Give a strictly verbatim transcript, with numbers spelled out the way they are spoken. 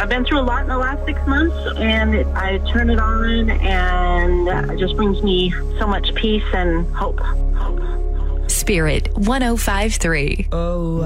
I've been through a lot in the last six months, and it, I turn it on, and it just brings me so much peace and hope. Hope. Spirit one oh five point three. Oh.